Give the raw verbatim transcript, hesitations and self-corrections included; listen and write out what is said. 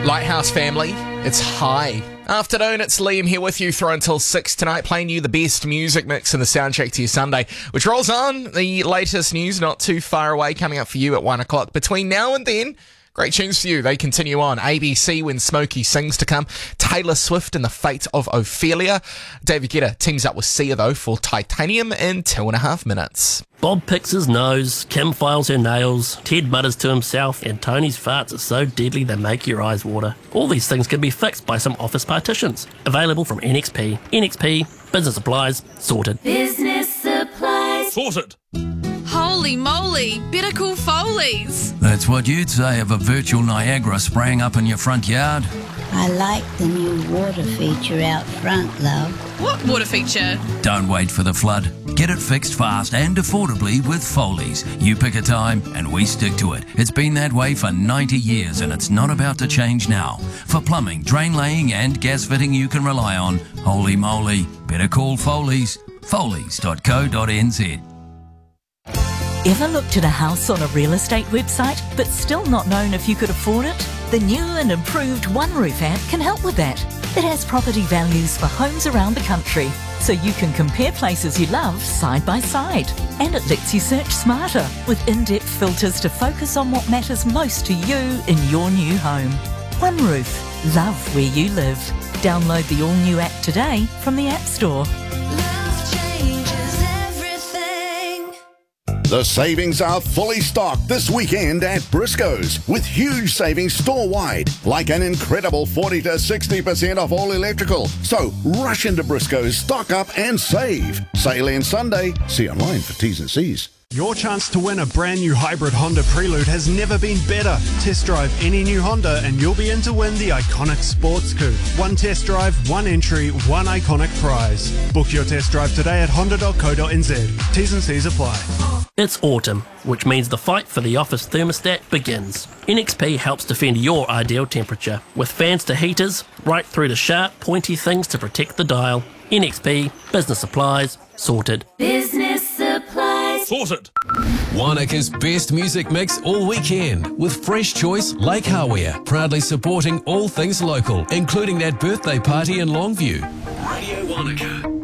Lighthouse family, it's High. Afternoon, it's Liam here with you through until six tonight, playing you the best music mix in the soundtrack to your Sunday, which rolls on. The latest news not too far away coming up for you at one o'clock. Between now and then, great tunes for you. They continue on. A B C, When Smokey Sings to come. Taylor Swift and The Fate of Ophelia. David Guetta teams up with Sia, though, for Titanium in two and a half minutes. Bob picks his nose, Kim files her nails, Ted mutters to himself, and Tony's farts are so deadly they make your eyes water. All these things can be fixed by some office partitions. Available from N X P. N X P, business supplies, sorted. Business supplies. Sorted. Holy moly, better call Foley's. That's what you'd say of a virtual Niagara spraying up in your front yard. I like the new water feature out front, love. What water feature? Don't wait for the flood. Get it fixed fast and affordably with Foley's. You pick a time and we stick to it. It's been that way for ninety years and it's not about to change now. For plumbing, drain laying and gas fitting you can rely on, holy moly, better call Foley's. Foley's dot co dot n z. Ever looked at a house on a real estate website but still not known if you could afford it? The new and improved OneRoof app can help with that. It has property values for homes around the country, so you can compare places you love side by side. And it lets you search smarter with in-depth filters to focus on what matters most to you in your new home. OneRoof, love where you live. Download the all-new app today from the App Store. The savings are fully stocked this weekend at Briscoe's with huge savings store-wide, like an incredible forty to sixty percent off all electrical. So rush into Briscoe's, stock up and save. Sale ends Sunday. See online for T's and C's. Your chance to win a brand new hybrid Honda Prelude has never been better. Test drive any new Honda and you'll be in to win the iconic sports coupe. One test drive, one entry, one iconic prize. Book your test drive today at honda dot co dot n z. T's and C's apply. It's autumn, which means the fight for the office thermostat begins. N X P helps defend your ideal temperature, with fans to heaters, right through to sharp, pointy things to protect the dial. N X P, business supplies, sorted. Business supplies. Sorted. Wanaka's best music mix all weekend with Fresh Choice Lake Hawea, proudly supporting all things local, including that birthday party in Longview. Radio Wanaka.